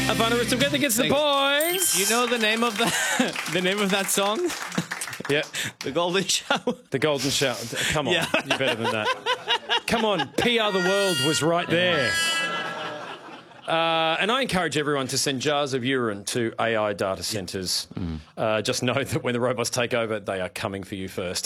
Ivana Ristom gets the points. You know the name of the name of that song? Yeah. The Golden Shower. The Golden Shower. Come on, Yeah. you're better than that. Come on, PR the World was right there. And I encourage everyone to send jars of urine to AI data centres. Just know that when the robots take over, they are coming for you first.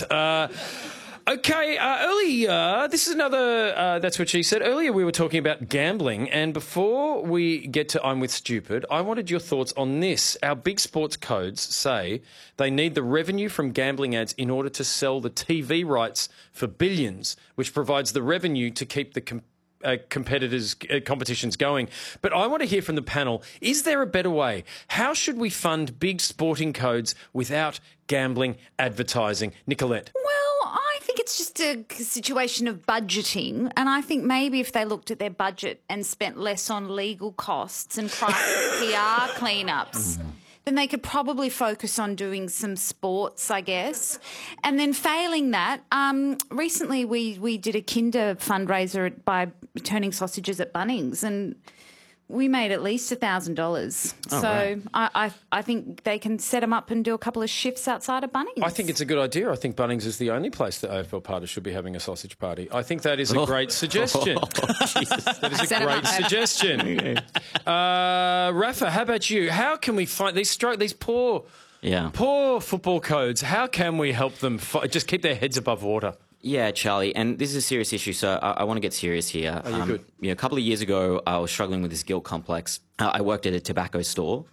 Okay, earlier, this is another, that's what she said. Earlier we were talking about gambling, and before we get to I'm with stupid, I wanted your thoughts on this. Our big sports codes say they need the revenue from gambling ads in order to sell the TV rights for billions, which provides the revenue to keep the competitions going. But I want to hear from the panel, is there a better way? How should we fund big sporting codes without gambling advertising? Nicolette. I think it's just a situation of budgeting, and I think maybe if they looked at their budget and spent less on legal costs and PR cleanups, then they could probably focus on doing some sports, I guess. And then failing that, recently we did a Kinder fundraiser by returning sausages at Bunnings, and we made at least $1,000. Oh, so right. I think they can set them up and do a couple of shifts outside of Bunnings. I think it's a good idea. I think Bunnings is the only place that AFL Party should be having a sausage party. I think that is a great suggestion. That is a great suggestion. Rafa, how about you? How can we find these poor football codes? How can we help them just keep their heads above water? Yeah, Charlie, and this is a serious issue, so I want to get serious here. Oh, you're good. A couple of years ago, I was struggling with this guilt complex. I worked at a tobacco store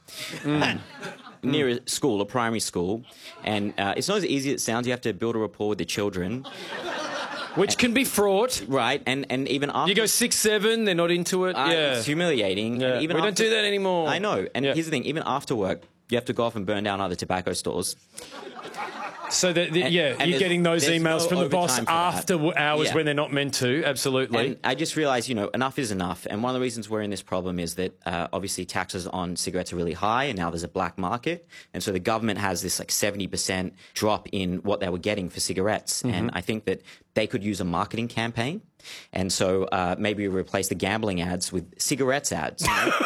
near a school, a primary school, and it's not as easy as it sounds. You have to build a rapport with the children. Which can be fraught. Right, and even after... You go 6, 7, they're not into it. Yeah. It's humiliating. Yeah. And even We don't do that anymore. I know, and here's the thing, even after work, you have to go off and burn down other tobacco stores. So, you're getting those emails from the boss after hours when they're not meant to, absolutely. And I just realised, enough is enough. And one of the reasons we're in this problem is that obviously taxes on cigarettes are really high, and now there's a black market. And so the government has this 70% drop in what they were getting for cigarettes. And I think that they could use a marketing campaign. And so maybe replace the gambling ads with cigarettes ads.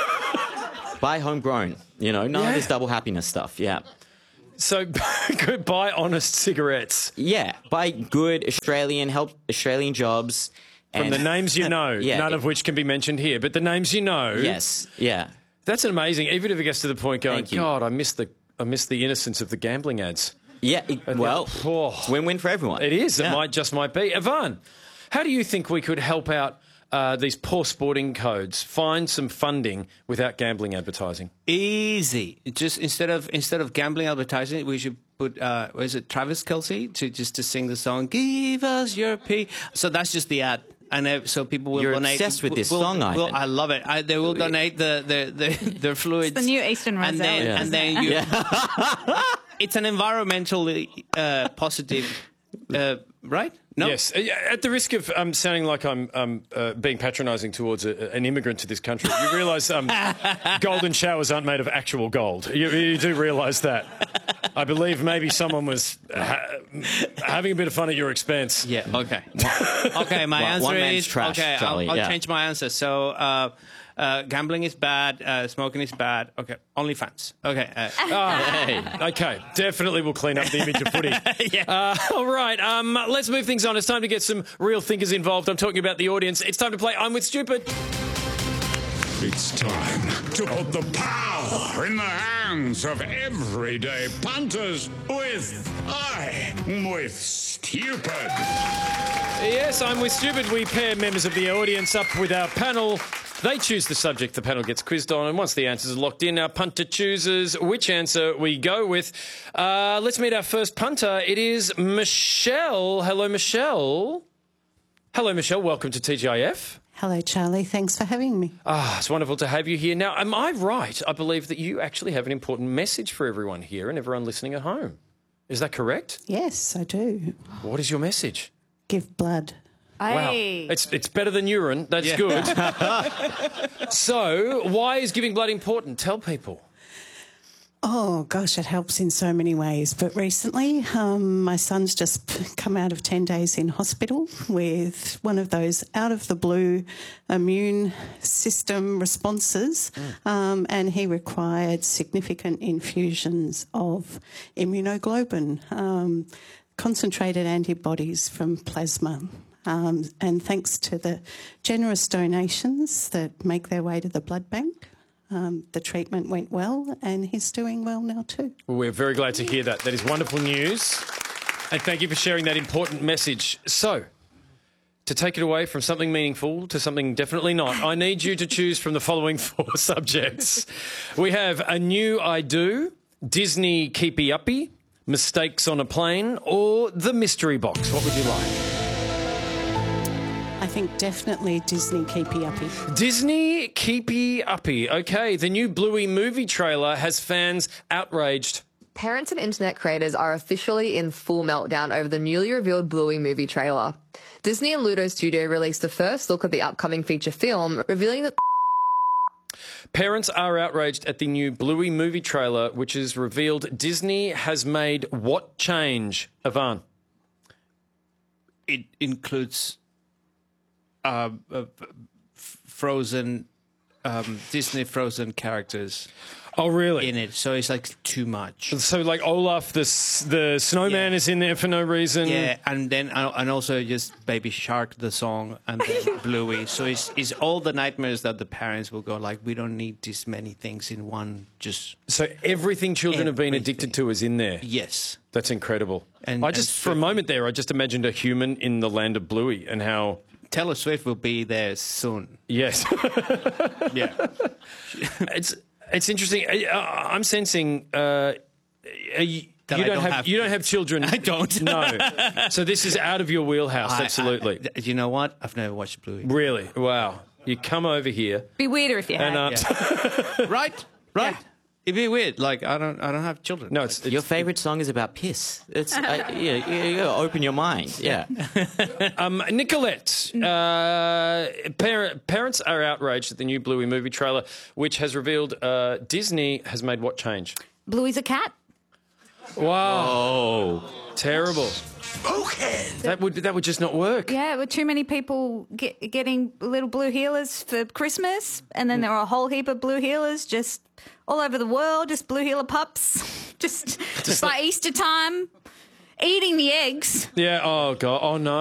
Buy homegrown, none of this double happiness stuff, So buy honest cigarettes. Yeah, buy good Australian, help Australian jobs. From the names you know, none of which can be mentioned here, but the names you know. Yes, yeah. That's amazing, even if it gets to the point going, God, I miss the innocence of the gambling ads. Yeah, it's win-win for everyone. It is, it might be. Ivan, how do you think we could help out these poor sporting codes, find some funding without gambling advertising? Easy. Just instead of gambling advertising, we should put Travis Kelce to sing the song "Give Us Your P." So that's just the ad, and so people will donate. You're obsessed with this song, Ivan. I love it. They will donate their fluids. It's the new Eastern Roselle. And then you. It's an environmentally positive, right? No? Yes. At the risk of sounding like I'm being patronising towards an immigrant to this country, you realise golden showers aren't made of actual gold. You do realise that. I believe maybe someone was having a bit of fun at your expense. Yeah, okay. Okay, my answer is... trash, okay, Charlie, I'll change my answer. So... gambling is bad, smoking is bad. Okay, OnlyFans. Okay. Okay, definitely we'll clean up the image of footy. All right, let's move things on. It's time to get some real thinkers involved. I'm talking about the audience. It's time to play I'm with Stupid. It's time to put the power in the hands of everyday punters with I'm with Stupid. Yes, I'm with Stupid. We pair members of the audience up with our panel. They choose the subject the panel gets quizzed on, and once the answers are locked in, our punter chooses which answer we go with. Let's meet our first punter. It is Michelle. Hello, Michelle. Hello, Michelle. Welcome to TGIF. Hello, Charlie. Thanks for having me. It's wonderful to have you here. Now, am I right? I believe that you actually have an important message for everyone here and everyone listening at home. Is that correct? Yes, I do. What is your message? Give blood. Wow. It's better than urine. That's good. So, why is giving blood important? Tell people. Oh, gosh, it helps in so many ways. But recently, my son's just come out of 10 days in hospital with one of those out-of-the-blue immune system responses, and he required significant infusions of immunoglobulin, concentrated antibodies from plasma. And thanks to the generous donations that make their way to the blood bank, the treatment went well, and he's doing well now too. Well, we're very glad to hear that. That is wonderful news. And thank you for sharing that important message. So, to take it away from something meaningful to something definitely not, I need you to choose from the following 4 subjects. We have A New I Do, Disney Keepy Uppy, Mistakes on a Plane, or The Mystery Box. What would you like? I think definitely Disney Keepy Uppy. Disney Keepy Uppy. Okay, the new Bluey movie trailer has fans outraged. Parents and internet creators are officially in full meltdown over the newly revealed Bluey movie trailer. Disney and Ludo Studio released the first look at the upcoming feature film, revealing that Parents are outraged at the new Bluey movie trailer, which has revealed Disney has made what change, Ivan? It includes Frozen, Disney Frozen characters Oh, really? in it, so it's like too much. So, like Olaf, the snowman is in there for no reason. Yeah, and then and also just Baby Shark, the song, and then Bluey. So it's all the nightmares that the parents will go like, we don't need this many things in one. Just So everything children have been addicted to is in there. yes. That's incredible. And- I just, and for a moment there, I just imagined a human in the land of Bluey and how, Taylor Swift will be there soon. yes. Yeah. It's interesting. I'm sensing you don't have children. I don't. No. So this is out of your wheelhouse. Absolutely. You know what? I've never watched Bluey. Really? Wow. You come over here Be weirder if you had. and Right? Right. It'd be weird. Like I don't have children. no, it's Your favourite song is about piss. It's you gotta open your mind. Yeah. Nicolette. Parents are outraged at the new Bluey movie trailer, which has revealed Disney has made what change? Bluey's a cat. Wow. Oh. Terrible. That would just not work. Yeah, with too many people getting little blue healers for Christmas, and then there were a whole heap of blue healers just all over the world, just blue healer pups, just by Easter time, eating the eggs. Yeah. Oh God. Oh no.